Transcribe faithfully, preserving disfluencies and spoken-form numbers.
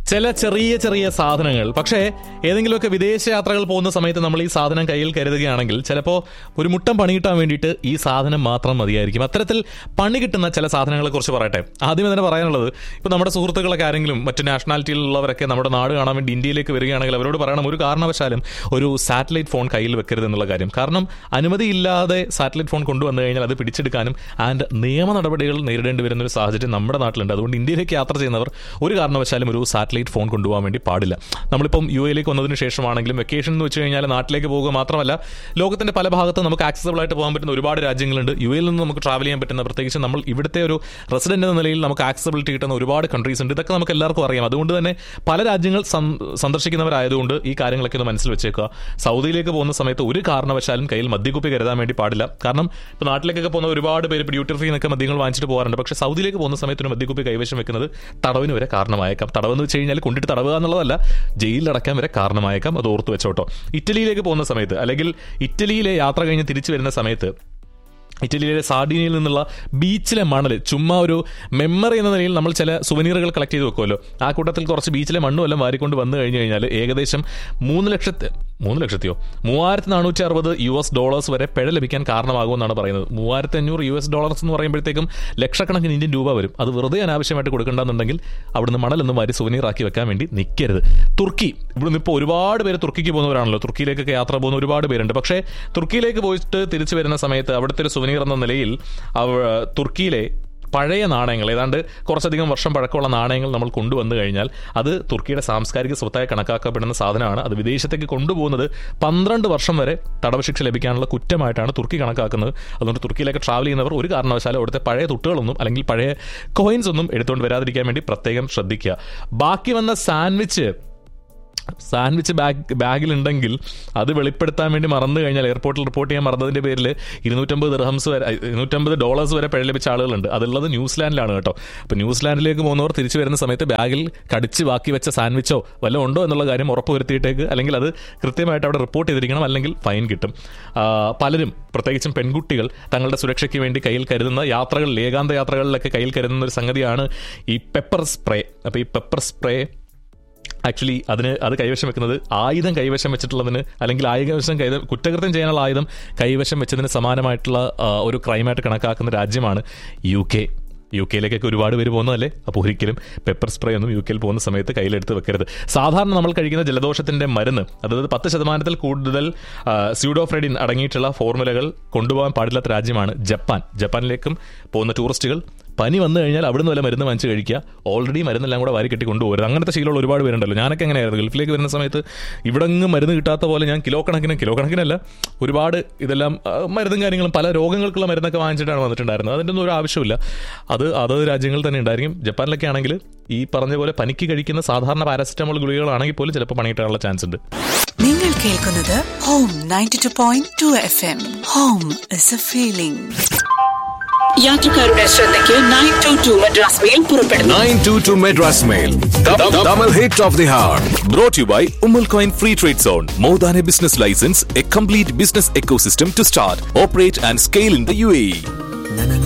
ചില ചെറിയ ചെറിയ സാധനങ്ങൾ. പക്ഷേ ഏതെങ്കിലുമൊക്കെ വിദേശ യാത്രകൾ പോകുന്ന സമയത്ത് നമ്മൾ ഈ സാധനം കയ്യിൽ കരുതുകയാണെങ്കിൽ ചിലപ്പോൾ ഒരു മുട്ടം പണി കിട്ടാൻ വേണ്ടിയിട്ട് ഈ സാധനം മാത്രം മതിയായിരിക്കും. അത്തരത്തിൽ പണി കിട്ടുന്ന ചില സാധനങ്ങളെ കുറിച്ച് പറയട്ടെ. ആദ്യം തന്നെ പറയാനുള്ളത്, ഇപ്പോൾ നമ്മുടെ സുഹൃത്തുക്കളൊക്കെ ആരെങ്കിലും മറ്റു നാഷണാലിറ്റിയിലുള്ളവരൊക്കെ നമ്മുടെ നാട് കാണാൻ വേണ്ടി ഇന്ത്യയിലേക്ക് വരികയാണെങ്കിൽ അവരോട് പറയണം, ഒരു കാരണവശാലും ഒരു സാറ്റലൈറ്റ് ഫോൺ കയ്യിൽ വെക്കരുത് എന്നുള്ള കാര്യം. കാരണം അനുമതിയില്ലാതെ സാറ്റലൈറ്റ് ഫോൺ കൊണ്ടുവന്നു കഴിഞ്ഞാൽ അത് പിടിച്ചെടുക്കാനും ആൻഡ് നിയമ നടപടികൾ നേരിടേണ്ടി വരുന്ന ഒരു സാഹചര്യം നമ്മുടെ നാട്ടിലുണ്ട്. അതുകൊണ്ട് ഇന്ത്യയിലേക്ക് യാത്ര ചെയ്യുന്നവർ ഒരു കാരണവശാലും ഒരു സാറ്റലൈറ്റ് ഫോൺ കൊണ്ടുപോകാൻ വേണ്ടി പാടില്ല. നമ്മളിപ്പം യു എയിലേക്ക് വന്നതിന് ശേഷമാണെങ്കിലും വെക്കേഷൻ എന്ന് വെച്ച് കഴിഞ്ഞാൽ നാട്ടിലേക്ക് പോകുക മാത്രമല്ല, ലോകത്തിന്റെ പല ഭാഗത്തും നമുക്ക് ആക്സസിബിൾ ആയിട്ട് പോകാൻ പറ്റുന്ന ഒരുപാട് രാജ്യങ്ങളുണ്ട്. യു എയിൽ നിന്ന് നമുക്ക് ട്രാവൽ ചെയ്യാൻ പറ്റുന്ന, പ്രത്യേകിച്ച് നമ്മൾ ഇവിടുത്തെ ഒരു റെസിഡന്റ് എന്ന നിലയിൽ നമുക്ക് ആക്സസിബിലിറ്റി കിട്ടുന്ന ഒരുപാട് കൺട്രീസ് ഉണ്ട്. ഇതൊക്കെ നമുക്ക് എല്ലാവർക്കും അറിയാം. അതുകൊണ്ട് തന്നെ പല രാജ്യങ്ങൾ സന്ദർശിക്കുന്നവരായതുകൊണ്ട് ഈ കാര്യങ്ങളൊക്കെ ഒന്ന് മനസ്സിൽ വെച്ചേക്കുക. സൗദിയിലേക്ക് പോകുന്ന സമയത്ത് ഒരു കാരണവശാലും കയ്യിൽ മദ്യക്കുപ്പി കരുതാൻ വേണ്ടി പാടില്ല. കാരണം ഇപ്പോൾ നാട്ടിലേക്കൊക്കെ പോകുന്ന ഒരുപാട് പേര് ഡ്യൂട്ടി ഫ്രീ എന്നൊക്കെ മദ്യങ്ങൾ വാങ്ങിച്ചിട്ട് പോകാറുണ്ട്. പക്ഷേ സൗദിയിലേക്ക് പോകുന്ന സമയത്ത് ഒരു മദ്യക്കുപ്പി കൈവശം വെക്കുന്നത് തടവിന് വരെ കാരണമായേക്കാം. തടവെന്ന് വെച്ച് കഴിഞ്ഞാൽ കൊണ്ടിട്ട് തടവുക എന്നുള്ളതല്ല, ജയിലിലടക്കാൻ വരെ കാരണമായേക്കാം. അത് ഓർത്ത് വെച്ചോട്ടോ. ഇറ്റലിയിലേക്ക് പോകുന്ന സമയത്ത്, അല്ലെങ്കിൽ ഇറ്റലിയിലെ യാത്ര കഴിഞ്ഞ് തിരിച്ചു വരുന്ന സമയത്ത് ഇറ്റലിയിലെ സാർഡീനിയയിൽ നിന്നുള്ള ബീച്ചിലെ മണൽ ചുമ്മാ ഒരു മെമ്മറി എന്ന നിലയിൽ നമ്മൾ ചില സുവനീറുകൾ കളക്ട് ചെയ്ത് വെക്കുമല്ലോ. ആ കൂട്ടത്തിൽ കുറച്ച് ബീച്ചിലെ മണ്ണും എല്ലാം വാരിക്കൊണ്ട് വന്നു കഴിഞ്ഞു കഴിഞ്ഞാൽ ഏകദേശം മൂന്ന് ലക്ഷത്തി മൂന്ന് ലക്ഷത്തിയോ മൂവായിരത്തി നാനൂറ്റി അറുപത് യു എസ് ഡോളേഴ്സ് വരെ പിഴ ലഭിക്കാൻ കാരണമാകുമെന്നാണ് പറയുന്നത്. മൂവായിരത്തി അഞ്ഞൂറ് യു എസ് ഡോളേഴ്സ് എന്ന് പറയുമ്പോഴത്തേക്കും ലക്ഷക്കണക്കിന് ഇന്ത്യൻ രൂപ വരും. അത് വെറുതെ അനാവശ്യമായിട്ട് കൊടുക്കേണ്ടെന്നുണ്ടെങ്കിൽ അവിടുന്ന് മണലൊന്നും വാരി സുവനീറാക്കി വെക്കാൻ വേണ്ടി നിൽക്കരുത്. തുർക്കി, ഇവിടുന്ന് ഇപ്പോൾ ഒരുപാട് പേര് തുർക്കിക്ക് പോകുന്നവരാണല്ലോ. തുർക്കിയിലേക്കൊക്കെ യാത്ര പോകുന്ന ഒരുപാട് പേരുണ്ട്. പക്ഷേ തുർക്കിയിലേക്ക് പോയിട്ട് തിരിച്ചു വരുന്ന സമയത്ത് അവിടുത്തെ ഒരു സുവനീർ എന്ന നിലയിൽ തുർക്കിയിലെ പഴയ നാണയങ്ങൾ, ഏതാണ്ട് കുറച്ചധികം വർഷം പഴക്കമുള്ള നാണയങ്ങൾ നമ്മൾ കൊണ്ടുവന്നു കഴിഞ്ഞാൽ അത് തുർക്കിയുടെ സാംസ്കാരിക സ്വത്തായി കണക്കാക്കപ്പെടുന്ന സാധനമാണ്. അത് വിദേശത്തേക്ക് കൊണ്ടുപോകുന്നത് പന്ത്രണ്ട് വർഷം വരെ തടവ് ശിക്ഷ ലഭിക്കാനുള്ള കുറ്റമായിട്ടാണ് തുർക്കി കണക്കാക്കുന്നത്. അതുകൊണ്ട് തുർക്കിയിലേക്ക് ട്രാവൽ ചെയ്യുന്നവർ ഒരു കാരണവശാലും അവിടുത്തെ പഴയ തുട്ടുകളൊന്നും അല്ലെങ്കിൽ പഴയ കോയിൻസ് ഒന്നും എടുത്തുകൊണ്ട് വരാതിരിക്കാൻ വേണ്ടി പ്രത്യേകം ശ്രദ്ധിക്കുക. ബാക്കി വന്ന സാൻഡ്വിച്ച് സാൻഡ്വിച്ച് ബാഗ് ബാഗിലുണ്ടെങ്കിൽ അത് വെളിപ്പെടുത്താൻ വേണ്ടി മറന്നു കഴിഞ്ഞാൽ, എയർപോർട്ടിൽ റിപ്പോർട്ട് ചെയ്യാൻ മറന്നതിൻ്റെ പേരിൽ ഇരുന്നൂറ്റമ്പത് ദിർഹംസ് വരെ ഇരുന്നൂറ്റമ്പത് ഡോളേഴ്സ് വരെ പിഴ ലഭിച്ച ആളുകളുണ്ട്. അതുള്ളത് ന്യൂസിലാൻഡിലാണ് കേട്ടോ. അപ്പോൾ ന്യൂസിലാൻഡിലേക്ക് പോകുന്നവർ തിരിച്ചു വരുന്ന സമയത്ത് ബാഗിൽ കടിച്ച് ബാക്കി വെച്ച സാൻഡ്വിച്ചോ വല്ലതും ഉണ്ടോ എന്നുള്ള കാര്യം ഉറപ്പ് വരുത്തിയിട്ടേക്ക്, അല്ലെങ്കിൽ അത് കൃത്യമായിട്ട് അവിടെ റിപ്പോർട്ട് ചെയ്തിരിക്കണം, അല്ലെങ്കിൽ ഫൈൻ കിട്ടും. പലരും, പ്രത്യേകിച്ചും പെൺകുട്ടികൾ, തങ്ങളുടെ സുരക്ഷയ്ക്ക് വേണ്ടി കയ്യിൽ കരുതുന്ന യാത്രകളിൽ, ഏകാന്ത യാത്രകളിലൊക്കെ കയ്യിൽ കരുതുന്ന ഒരു സംഗതിയാണ് ഈ പെപ്പർ സ്പ്രേ. അപ്പോൾ ഈ പെപ്പർ സ്പ്രേ ആക്ച്വലി അതിന് അത് കൈവശം വെക്കുന്നത് ആയുധം കൈവശം വെച്ചിട്ടുള്ളതിന്, അല്ലെങ്കിൽ ആയുധവശം കൈ കുറ്റകൃത്യം ചെയ്യാനുള്ള ആയുധം കൈവശം വെച്ചതിന് സമാനമായിട്ടുള്ള ഒരു ക്രൈമായിട്ട് കണക്കാക്കുന്ന രാജ്യമാണ് യു കെ. യു കെയിലേക്കൊക്കെ ഒരുപാട് പേര് പോകുന്നതല്ലേ. അപ്പോൾ ഒരിക്കലും പെപ്പർ സ്പ്രേ ഒന്നും യു കെയിൽ പോകുന്ന സമയത്ത് കയ്യിലെടുത്ത് വെക്കരുത്. സാധാരണ നമ്മൾ കഴിക്കുന്ന ജലദോഷത്തിൻ്റെ മരുന്ന്, അതായത് പത്ത് ശതമാനത്തിൽ കൂടുതൽ സ്യൂഡോഫ്രെഡിൻ അടങ്ങിയിട്ടുള്ള ഫോർമുലകൾ കൊണ്ടുപോകാൻ പാടില്ലാത്ത രാജ്യമാണ് ജപ്പാൻ. ജപ്പാനിലേക്കും പോകുന്ന ടൂറിസ്റ്റുകൾ പനി വന്നു കഴിഞ്ഞാൽ അവിടുന്ന് വല്ല മരുന്ന് വാങ്ങിച്ച് കഴിക്കുക. ഓൾറെഡി മരുന്നെല്ലാം കൂടെ വാരി കെട്ടി കൊണ്ടുപോകരുത്. അങ്ങനത്തെ ശീലമുള്ള ഒരുപാട് പേരുണ്ടല്ലോ. ഞാനൊക്കെ എങ്ങനെയായിരുന്നു ഗൾഫിലേക്ക് വരുന്ന സമയത്ത് ഇവിടെ ഒന്നും മരുന്ന് കിട്ടാത്ത പോലെ ഞാൻ കിലോ കണക്കിന് കിലോ കണക്കിനല്ല ഒരുപാട് ഇതെല്ലാം മരുന്നും കാര്യങ്ങളും പല രോഗങ്ങൾക്കുള്ള മരുന്നൊക്കെ വാങ്ങിച്ചിട്ടാണ് വന്നിട്ടുണ്ടായിരുന്നത്. അതിൻ്റെ ഒന്നും ഒരു ആവശ്യമില്ല. അത് അതത് രാജ്യങ്ങളിൽ തന്നെ ഉണ്ടായിരിക്കും. ജപ്പാനിലൊക്കെ ആണെങ്കിൽ ഈ പറഞ്ഞ പോലെ പനിക്ക് കഴിക്കുന്ന സാധാരണ പാരാസിറ്റമോൾ ഗുളികകളാണെങ്കിൽ പോലും ചിലപ്പോൾ പണി കിട്ടാനുള്ള ചാൻസ് ഉണ്ട്. നിങ്ങൾ കേൾക്കുന്നത് home ninety two point two F M. Home is A feeling. യാത്രക്കാരുടെ ശ്രദ്ധയ്ക്ക് nine to to Madras mail പുറപ്പെടുന്നു. Nine to to Madras mail, double hit of the hour. Brought to you by Ummul Coin Free Trade Zone. More than a business license, a complete business ecosystem to start, operate and scale in the U A E.